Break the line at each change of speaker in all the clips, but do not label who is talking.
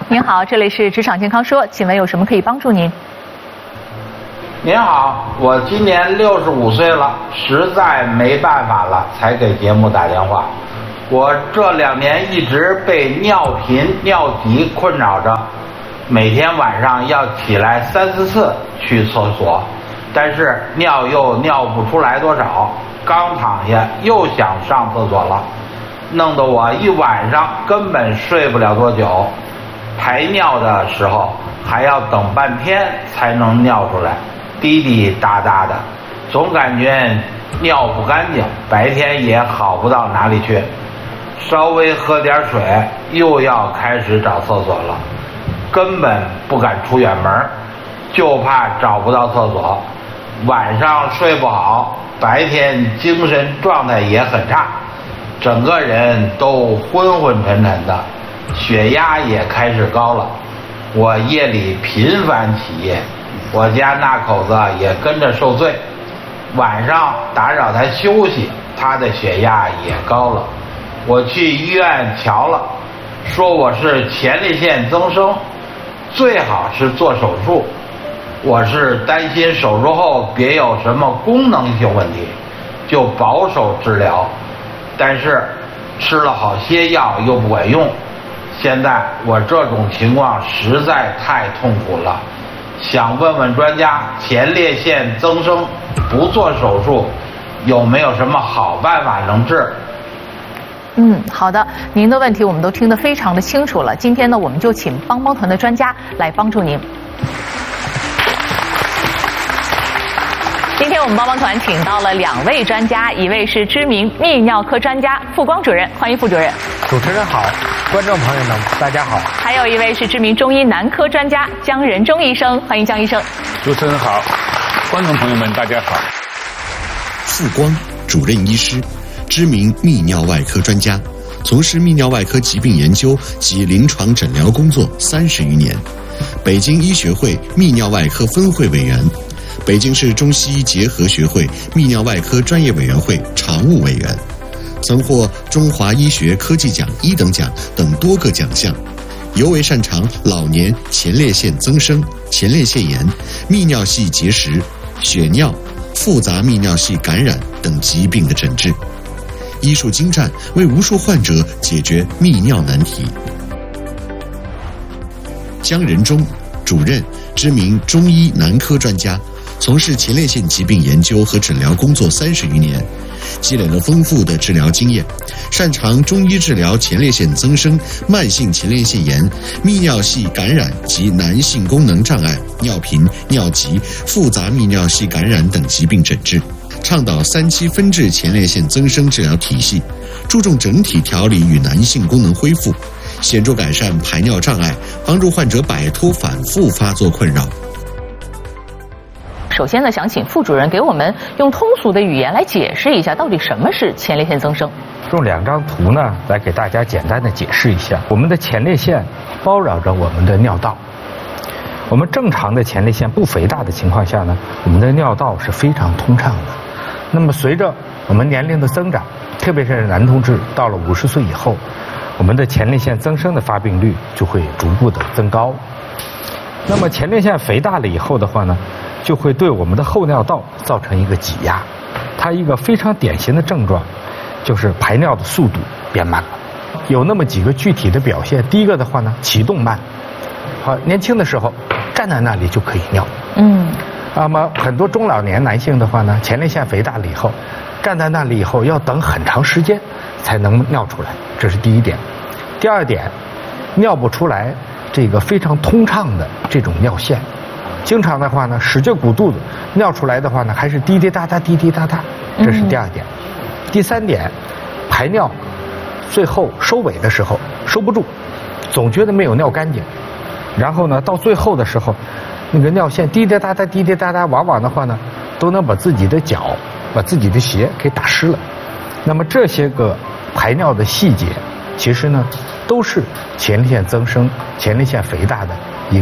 您好，这里是职场健康说，请问有什么可以帮助您？
您好，我今年65岁了，实在没办法了，才给节目打电话。我这2年一直被尿频、尿急困扰着，每天晚上要起来3、4次去厕所，但是尿又尿不出来多少，刚躺下又想上厕所了，弄得我一晚上根本睡不了多久。排尿的时候还要等半天才能尿出来，滴滴答答的，总感觉尿不干净，白天也好不到哪里去。稍微喝点水又要开始找厕所了，根本不敢出远门，就怕找不到厕所。晚上睡不好，白天精神状态也很差，整个人都昏昏沉沉的，血压也开始高了。我夜里频繁起夜，我家那口子也跟着受罪，晚上打扰他休息，他的血压也高了。我去医院瞧了，说我是前列腺增生，最好是做手术。我是担心手术后别有什么功能性问题，就保守治疗，但是吃了好些药又不管用。现在我这种情况实在太痛苦了，想问问专家，前列腺增生不做手术有没有什么好办法能治？
好的，您的问题我们都听得非常的清楚了。今天呢，我们就请帮帮团的专家来帮助您。今天我们帮帮团请到了2位专家，一位是知名泌尿科专家傅光主任，欢迎傅主任。
主持人好，观众朋友们大家好。
还有一位是知名中医男科专家姜仁忠医生，欢迎姜医生。
主持人好，观众朋友们大家好。
傅光主任医师，知名泌尿外科专家，从事泌尿外科疾病研究及临床诊疗工作30余年，北京医学会泌尿外科分会委员，北京市中西医结合学会泌尿外科专业委员会常务委员，曾获中华医学科技奖1等奖等多个奖项，尤为擅长老年前列腺增生、前列腺炎、泌尿系结石、血尿、复杂泌尿系感染等疾病的诊治，医术精湛，为无数患者解决泌尿难题。姜仁忠主任，知名中医男科专家，从事前列腺疾病研究和诊疗工作30余年，积累了丰富的治疗经验，擅长中医治疗前列腺增生、慢性前列腺炎、泌尿系感染及男性功能障碍、尿频、尿急、复杂泌尿系感染等疾病诊治，倡导3期分治前列腺增生治疗体系，注重整体调理与男性功能恢复，显著改善排尿障碍，帮助患者摆脱反复发作困扰。
首先呢，想请傅主任给我们用通俗的语言来解释一下，到底什么是前列腺增生。
用2张图呢，来给大家简单的解释一下。我们的前列腺包绕着我们的尿道。我们正常的前列腺不肥大的情况下呢，我们的尿道是非常通畅的。那么随着我们年龄的增长，特别是男同志到了50岁以后，我们的前列腺增生的发病率就会逐步的增高。那么前列腺肥大了以后的话呢，就会对我们的后尿道造成一个挤压。它一个非常典型的症状就是排尿的速度变慢了。有那么几个具体的表现。第一个的话呢，启动慢。年轻的时候站在那里就可以尿。那么很多中老年男性的话呢，前列腺肥大了以后，站在那里以后要等很长时间才能尿出来，这是第一点。第二点，尿不出来这个非常通畅的这种尿线，经常的话呢使劲鼓肚子，尿出来的话呢还是滴滴答答滴滴答答，这是第二点。第三点，排尿最后收尾的时候收不住，总觉得没有尿干净，然后呢到最后的时候那个尿线滴滴答答滴滴答答，往往的话呢都能把自己的脚把自己的鞋给打湿了。那么这些个排尿的细节其实呢都是前列腺增生前列腺肥大的一个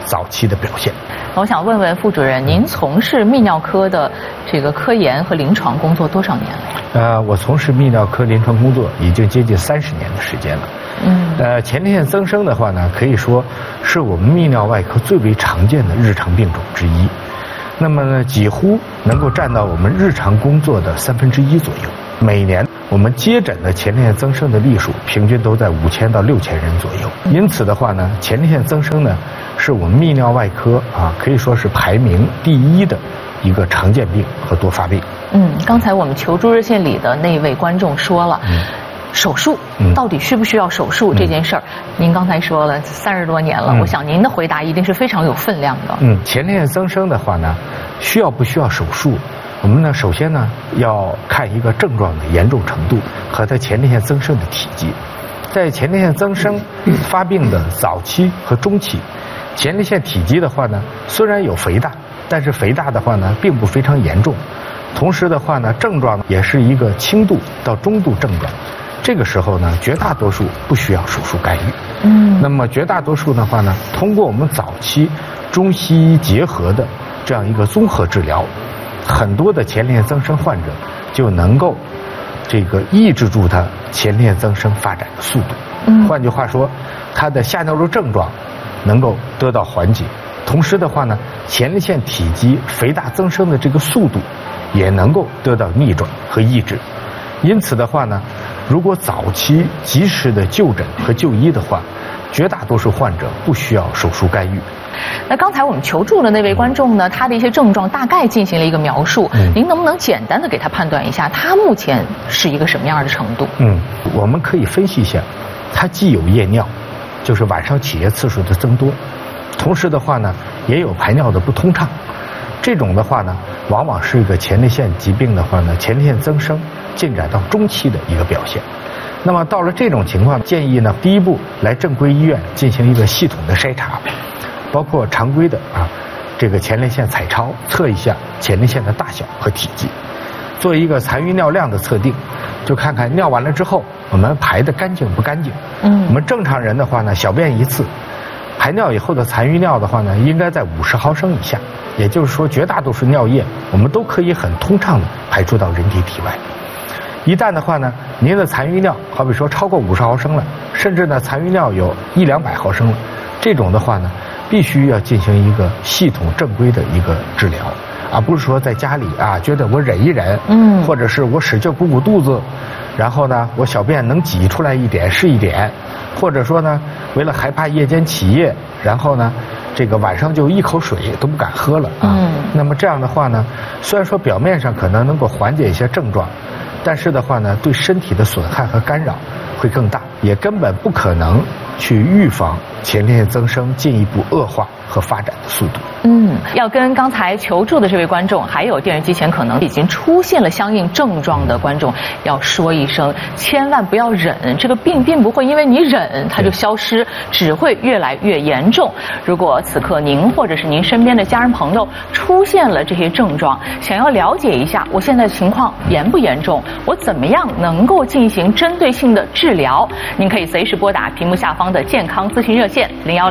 早期的表现。
我想问问副主任，您从事泌尿科的这个科研和临床工作多少年了？
我从事泌尿科临床工作已经接近30年的时间了。前列腺增生的话呢，可以说是我们泌尿外科最为常见的日常病种之一。那么呢，几乎能够占到我们日常工作的1/3左右。每年我们接诊的前列腺增生的例数平均都在5000到6000人左右。因此的话呢，前列腺增生呢，是我们泌尿外科可以说是排名第1的一个常见病和多发病。
刚才我们求助热线里的那位观众说了，手术到底需不需要手术这件事儿，您刚才说了30多年了，我想您的回答一定是非常有分量的。
前列腺增生的话呢，需要不需要手术？我们呢，首先呢要看一个症状的严重程度和它前列腺增生的体积。在前列腺增生发病的早期和中期，前列腺体积的话呢，虽然有肥大，但是肥大的话呢，并不非常严重。同时的话呢，症状也是一个轻度到中度症状。这个时候呢，绝大多数不需要手术干预。那么绝大多数的话呢，通过我们早期中西医结合的这样一个综合治疗，很多的前列腺增生患者就能够抑制住它前列腺增生发展的速度。换句话说，它的下尿路症状能够得到缓解，同时的话呢，前列腺体积肥大增生的这个速度也能够得到逆转和抑制。因此的话呢，如果早期及时的就诊和就医的话，绝大多数患者不需要手术干预。
那刚才我们求助的那位观众呢，他的一些症状大概进行了一个描述，您能不能简单的给他判断一下，他目前是一个什么样的程度？
我们可以分析一下，他既有夜尿，就是晚上起夜次数的增多，同时的话呢，也有排尿的不通畅。这种的话呢，往往是一个前列腺疾病的话呢，前列腺增生进展到中期的一个表现。那么到了这种情况，建议呢，第一步来正规医院进行一个系统的筛查，包括常规的这个前列腺彩超，测一下前列腺的大小和体积，做一个残余尿量的测定，就看看尿完了之后我们排得干净不干净。我们正常人的话呢，小便一次，排尿以后的残余尿的话呢，应该在50毫升以下，也就是说绝大多数尿液我们都可以很通畅的排出到人体体外。一旦的话呢，您的残余尿好比说超过50毫升了，甚至呢残余尿有100-200毫升了，这种的话呢，必须要进行一个系统正规的一个治疗，而不是说在家里觉得我忍一忍，或者是我使劲鼓肚子，然后呢我小便能挤出来一点是一点，或者说呢为了害怕夜间起夜，然后呢晚上就一口水都不敢喝了那么这样的话呢，虽然说表面上可能能够缓解一些症状，但是的话呢，对身体的损害和干扰会更大，也根本不可能去预防前列腺增生进一步恶化和发展的速度。
要跟刚才求助的这位观众，还有电视机前可能已经出现了相应症状的观众，要说一声，千万不要忍，这个病并不会因为你忍它就消失，只会越来越严重。如果此刻您或者是您身边的家人朋友出现了这些症状，想要了解一下我现在的情况严不严重，我怎么样能够进行针对性的治疗，您可以随时拨打屏幕下方的健康咨询热线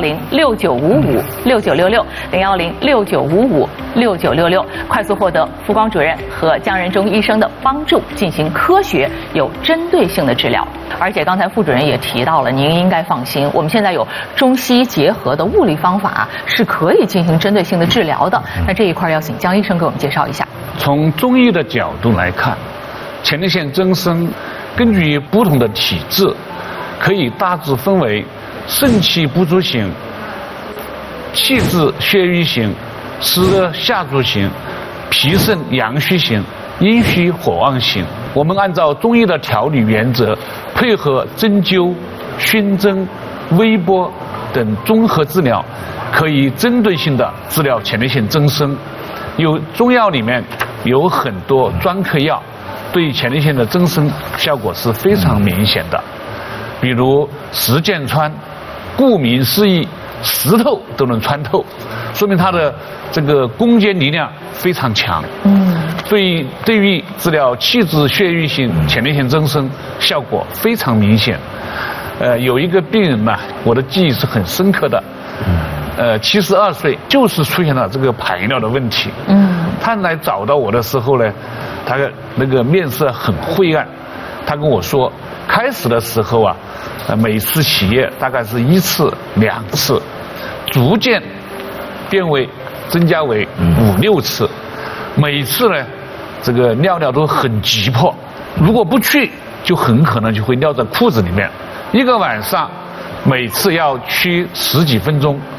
010-6955-6966，010-6955-6966，快速获得付光主任和姜仁忠医生的帮助，进行科学有针对性的治疗。而且刚才副主任也提到了，您应该放心，我们现在有中西医结合的物理方法是可以进行针对性的治疗的。那这一块要请姜医生给我们介绍一下。
从中医的角度来看，前列腺增生根据不同的体质，可以大致分为肾气不足型、气滞血瘀型、湿热下注型、脾肾阳虚型、阴虚火旺型。我们按照中医的调理原则，配合针灸、熏蒸、微波等综合治疗，可以针对性的治疗前列腺增生。中药里面有很多专科药，对前列腺的增生效果是非常明显的，比如石剑穿，顾名思义，石头都能穿透，说明它的这个攻坚力量非常强。对于治疗气滞血瘀型前列腺增生效果非常明显。有一个病人呢，我的记忆是很深刻的。 72岁，就是出现了这个排尿的问题。他来找到我的时候呢，他那个面色很灰暗。他跟我说，开始的时候啊，每次起夜大概是1次2次，逐渐增加为5、6次，每次呢，这个尿都很急迫，如果不去，就很可能就会尿在裤子里面。一个晚上，每次要去10几分钟，